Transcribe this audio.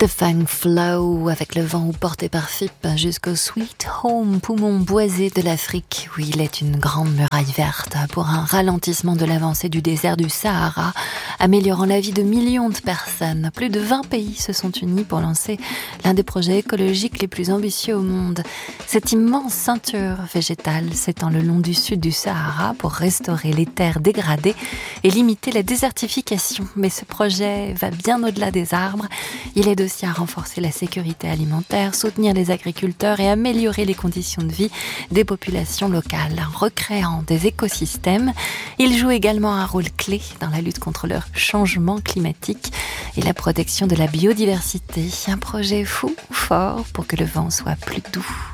The Fang Flow, avec le vent porté par Phippe jusqu'au Sweet Home, poumon boisé de l'Afrique, où il est une grande muraille verte pour un ralentissement de l'avancée du désert du Sahara, améliorant la vie de millions de personnes. Plus de 20 pays se sont unis pour lancer l'un des projets écologiques les plus ambitieux au monde. Cette immense ceinture végétale s'étend le long du sud du Sahara pour restaurer les terres dégradées et limiter la désertification. Mais ce projet va bien au-delà des arbres. Il aide aussi à renforcer la sécurité alimentaire, soutenir les agriculteurs et améliorer les conditions de vie des populations locales. En recréant des écosystèmes, il joue également un rôle clé dans la lutte contre le changement climatique et la protection de la biodiversité. Un projet fou, fort, pour que le vent soit plus doux.